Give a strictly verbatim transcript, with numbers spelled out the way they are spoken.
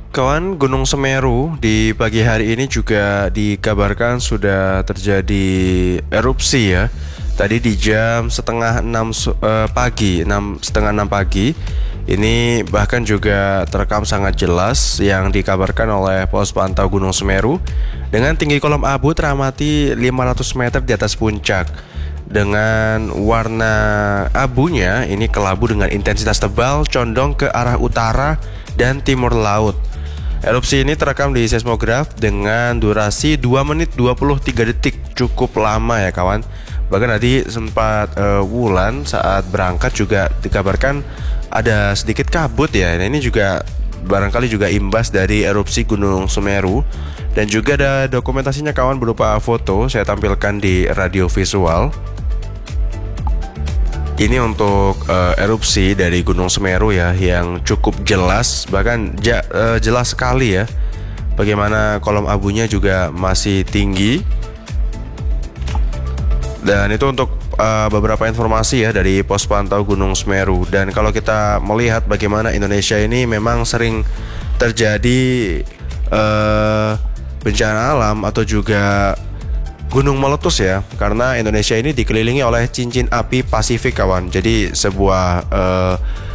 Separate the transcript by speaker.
Speaker 1: Kawan, Gunung Semeru di pagi hari ini juga dikabarkan sudah terjadi erupsi ya. Tadi di jam setengah enam su- eh, pagi, enam setengah enam pagi, ini bahkan juga terekam sangat jelas yang dikabarkan oleh pos pantau Gunung Semeru dengan tinggi kolom abu teramati lima ratus meter di atas puncak. Dengan warna abunya ini kelabu dengan intensitas tebal condong ke arah utara dan timur laut. Erupsi ini terekam di seismograf dengan durasi dua menit dua puluh tiga detik. Cukup lama ya kawan. Bahkan tadi sempat uh, Wulan saat berangkat juga dikabarkan ada sedikit kabut ya. Nah ini juga barangkali juga imbas dari erupsi Gunung Semeru. Dan juga ada dokumentasinya kawan berupa foto. Saya tampilkan di radio visual. Ini untuk uh, erupsi dari Gunung Semeru ya, yang cukup jelas, bahkan ja, uh, jelas sekali ya. Bagaimana kolom abunya juga masih tinggi. Dan itu untuk uh, beberapa informasi ya dari pos pantau Gunung Semeru. Dan kalau kita melihat bagaimana Indonesia ini memang sering terjadi uh, bencana alam atau juga gunung meletus ya, karena Indonesia ini dikelilingi oleh cincin api Pasifik kawan. Jadi sebuah uh,